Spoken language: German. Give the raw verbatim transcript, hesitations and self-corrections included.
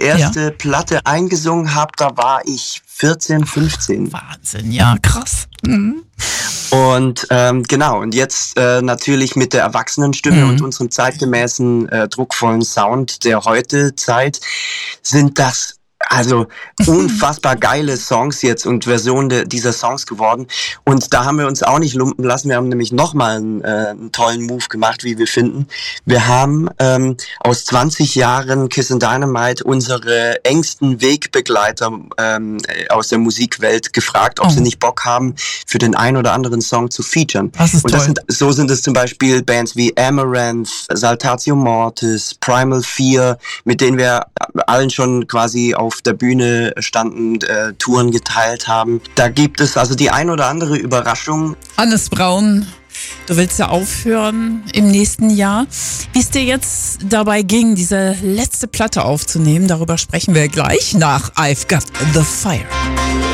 erste ja. Platte eingesungen habe, da war ich vierzehn, fünfzehn. Wahnsinn, ja, krass. Mhm. Und ähm, genau, und jetzt äh, natürlich mit der Erwachsenenstimme mhm. und unserem zeitgemäßen, äh, druckvollen Sound der heute Zeit sind das also unfassbar geile Songs jetzt und Versionen de, dieser Songs geworden. Und da haben wir uns auch nicht lumpen lassen. Wir haben nämlich nochmal einen, äh, einen tollen Move gemacht, wie wir finden. Wir haben ähm, aus zwanzig Jahren Kiss and Dynamite unsere engsten Wegbegleiter ähm, aus der Musikwelt gefragt, ob oh. sie nicht Bock haben, für den einen oder anderen Song zu featuren. Das ist und das toll. sind, so sind es zum Beispiel Bands wie Amaranth, Saltatio Mortis, Primal Fear, mit denen wir allen schon quasi auf der Bühne standen, äh, Touren geteilt haben. Da gibt es also die ein oder andere Überraschung. Hannes Braun, du willst ja aufhören im nächsten Jahr. Wie es dir jetzt dabei ging, diese letzte Platte aufzunehmen, darüber sprechen wir gleich nach I've Got the Fire.